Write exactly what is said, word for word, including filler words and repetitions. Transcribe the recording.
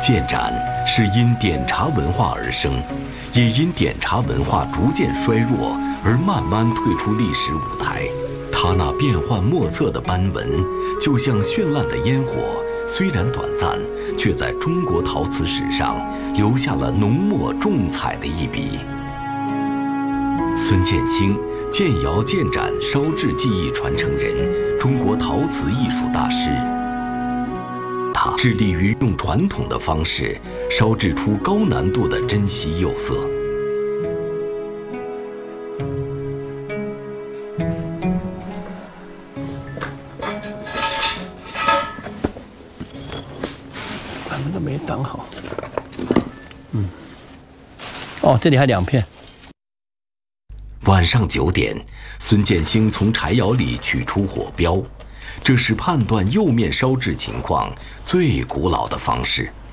建盏是因点茶文化而生，也因点茶文化逐渐衰弱而慢慢退出历史舞台。它那变幻莫测的斑纹，就像绚烂的烟火，虽然短暂，却在中国陶瓷史上留下了浓墨重彩的一笔。孙建兴，建窑建盏烧制技艺传承人，中国陶瓷艺术大师。他致力于用传统的方式烧制出高难度的珍稀釉色。 咱们都没挡好。嗯。哦，这里还两片。 晚上九点，孙建兴从柴窑里取出火标，这是判断釉面烧制情况最古老的方式。